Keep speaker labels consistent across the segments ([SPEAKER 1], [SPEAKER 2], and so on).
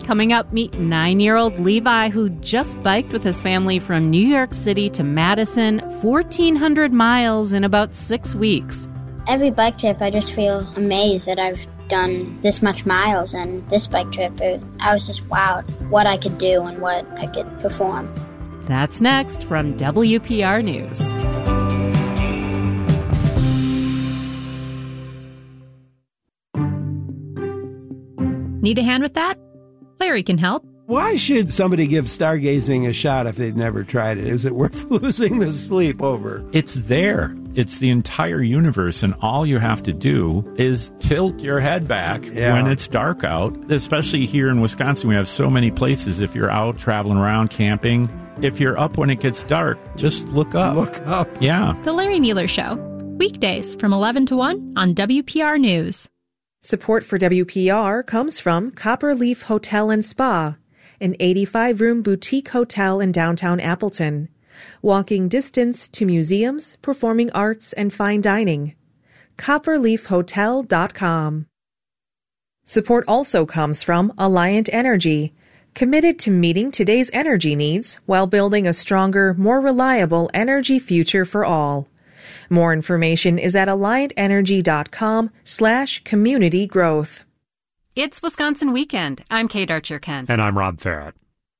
[SPEAKER 1] Coming up, meet 9-year-old Levi, who just biked with his family from New York City to Madison, 1,400 miles in about 6 weeks.
[SPEAKER 2] Every bike trip, I just feel amazed that I've done this much miles, and this bike trip, I was just wowed what I could do and what I could perform.
[SPEAKER 1] That's next from WPR News.
[SPEAKER 3] Need a hand with that? Larry can help.
[SPEAKER 4] Why should somebody give stargazing a shot if they've never tried it? Is it worth losing the sleep over?
[SPEAKER 5] It's there. It's the entire universe, and all you have to do is tilt your head back when it's dark out. Especially here in Wisconsin, we have so many places. If you're out traveling around camping, if you're up when it gets dark, just look up.
[SPEAKER 4] Look up.
[SPEAKER 5] Yeah.
[SPEAKER 3] The Larry Mueller Show. Weekdays from 11 to 1 on WPR News.
[SPEAKER 6] Support for WPR comes from Copper Leaf Hotel and Spa, an 85-room boutique hotel in downtown Appleton. Walking distance to museums, performing arts, and fine dining. CopperleafHotel.com. Support also comes from Alliant Energy, committed to meeting today's energy needs while building a stronger, more reliable energy future for all. More information is at alliantenergy.com/community growth.
[SPEAKER 1] It's Wisconsin Weekend. I'm Kate Archer-Kent.
[SPEAKER 7] And I'm Rob Farrett.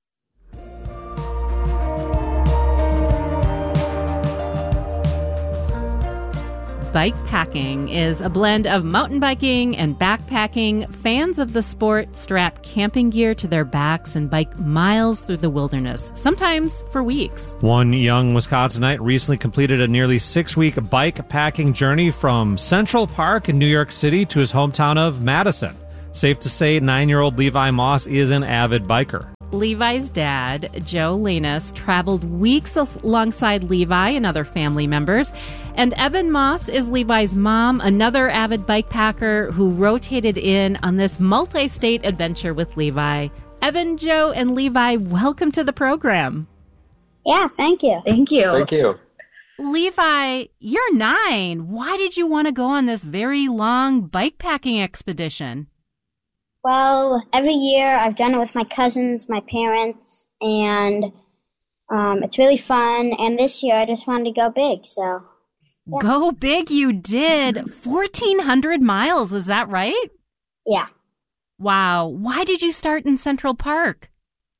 [SPEAKER 1] Bike packing is a blend of mountain biking and backpacking. Fans of the sport strap camping gear to their backs and bike miles through the wilderness, sometimes for weeks.
[SPEAKER 7] One young Wisconsinite recently completed a nearly 6-week bike packing journey from Central Park in New York City to his hometown of Madison. Safe to say, 9-year-old Levi Moss is an avid biker.
[SPEAKER 1] Levi's dad, Joe Lanus, traveled weeks alongside Levi and other family members. And Evan Moss is Levi's mom, another avid bike packer who rotated in on this multi-state adventure with Levi. Evan, Joe, and Levi, welcome to the program.
[SPEAKER 2] Yeah, thank you.
[SPEAKER 8] Thank you.
[SPEAKER 9] Thank you.
[SPEAKER 1] Levi, you're 9. Why did you want to go on this very long bike packing expedition?
[SPEAKER 2] Well, every year I've done it with my cousins, my parents, and it's really fun. And this year I just wanted to go big, so. Yeah.
[SPEAKER 1] Go big you did. 1,400 miles, is that right?
[SPEAKER 2] Yeah.
[SPEAKER 1] Wow. Why did you start in Central Park?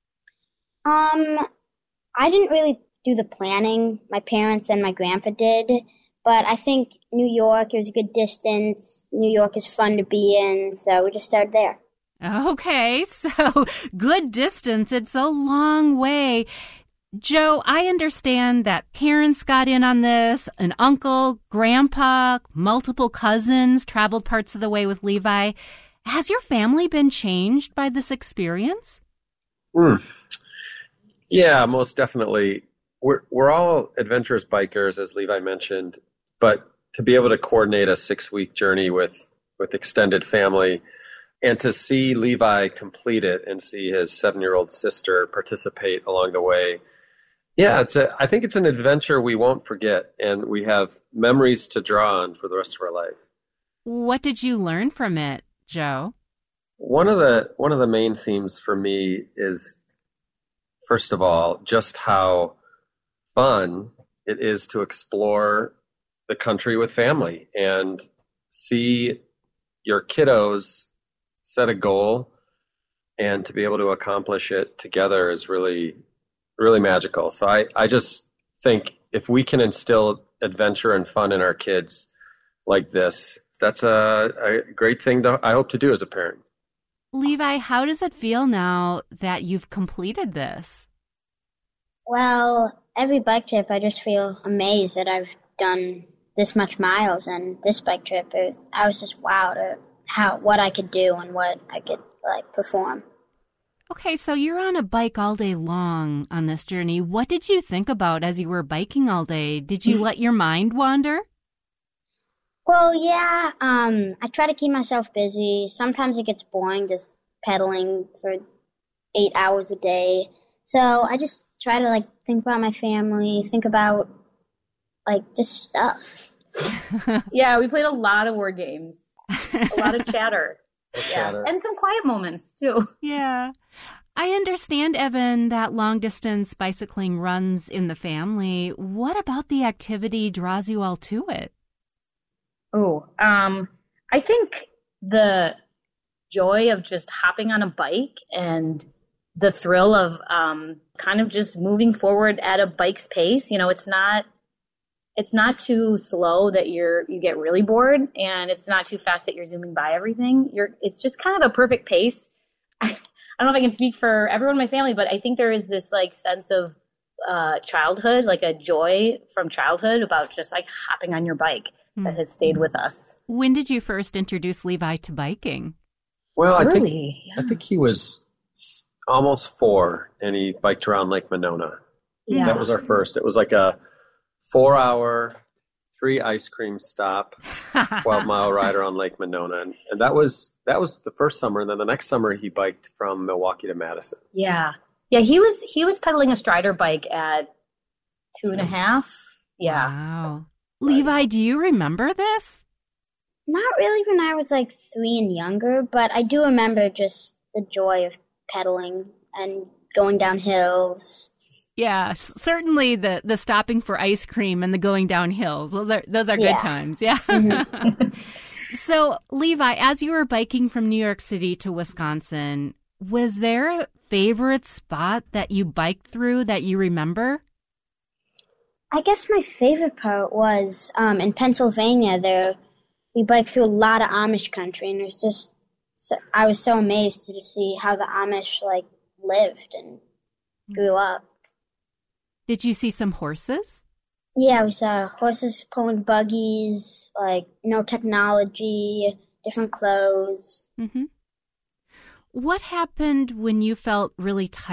[SPEAKER 2] I didn't really do the planning. My parents and my grandpa did. But I think New York, it was a good distance. New York is fun to be in, so we just started there.
[SPEAKER 1] Okay, so good distance. It's a long way. Joe, I understand that parents got in on this, an uncle, grandpa, multiple cousins traveled parts of the way with Levi. Has your family been changed by this experience?
[SPEAKER 9] Yeah, most definitely. We're all adventurous bikers, as Levi mentioned, but to be able to coordinate a 6-week journey with extended family and to see Levi complete it and see his 7-year-old sister participate along the way, yeah, I think it's an adventure we won't forget, and we have memories to draw on for the rest of our life.
[SPEAKER 1] What did you learn from it, Joe?
[SPEAKER 9] One of the main themes for me is, first of all, just how fun it is to explore the country with family and see your kiddos set a goal, and to be able to accomplish it together is really, really magical. So I just think if we can instill adventure and fun in our kids like this, that's a great thing I hope to do as a parent.
[SPEAKER 1] Levi, how does it feel now that you've completed this?
[SPEAKER 2] Well, every bike trip, I just feel amazed that I've done this much miles, and this bike trip, I was just wowed at what I could do and what I could perform.
[SPEAKER 1] Okay, so you're on a bike all day long on this journey. What did you think about as you were biking all day? Did you let your mind wander?
[SPEAKER 2] Well, yeah, I try to keep myself busy. Sometimes it gets boring just pedaling for 8 hours a day. So I just try to think about my family, think about just stuff.
[SPEAKER 8] Yeah, we played a lot of word games, a lot of chatter.
[SPEAKER 9] chatter.
[SPEAKER 8] And some quiet moments, too.
[SPEAKER 1] Yeah. I understand, Evan, that long-distance bicycling runs in the family. What about the activity draws you all to it?
[SPEAKER 8] Oh, I think the joy of just hopping on a bike and the thrill of kind of just moving forward at a bike's pace. You know, it's not too slow that you get really bored, and it's not too fast that you're zooming by everything. It's just kind of a perfect pace. I don't know if I can speak for everyone in my family, but I think there is this like sense of childhood, like a joy from childhood about just like hopping on your bike that has stayed with us.
[SPEAKER 1] When did you first introduce Levi to biking?
[SPEAKER 9] Well, I
[SPEAKER 8] Early,
[SPEAKER 9] think he was almost 4, and he biked around Lake Monona.
[SPEAKER 8] Yeah.
[SPEAKER 9] That was our first. It was like a 4-hour, 3 ice cream stop, 12-mile ride around Lake Monona, and that was the first summer. And then the next summer, he biked from Milwaukee to Madison.
[SPEAKER 8] Yeah. He was pedaling a Strider bike at 2.5. Yeah.
[SPEAKER 1] Wow. Levi, do you remember this?
[SPEAKER 2] Not really when I was like 3 and younger, but I do remember just the joy of pedaling and going down hills.
[SPEAKER 1] Yeah, certainly the stopping for ice cream and the going down hills. Those are good times. Yeah. Mm-hmm. So, Levi, as you were biking from New York City to Wisconsin, was there a favorite spot that you biked through that you remember?
[SPEAKER 2] I guess my favorite part was in Pennsylvania. We biked through a lot of Amish country, and it was just I was so amazed to just see how the Amish like lived and grew up.
[SPEAKER 1] Did you see some horses?
[SPEAKER 2] Yeah, we saw horses pulling buggies, like no technology, different clothes.
[SPEAKER 1] Mm-hmm. What happened when you felt really tired?